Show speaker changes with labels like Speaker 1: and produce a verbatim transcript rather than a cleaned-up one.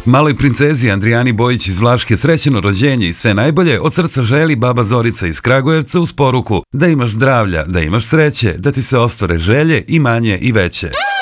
Speaker 1: Maloj princezi Andrijani Bojić iz Vlaške srećeno rođenje i sve najbolje od srca želi baba Zorica iz Kragujevca uz poruku da imaš zdravlja, da imaš sreće, da ti se ostvare želje i manje i veće.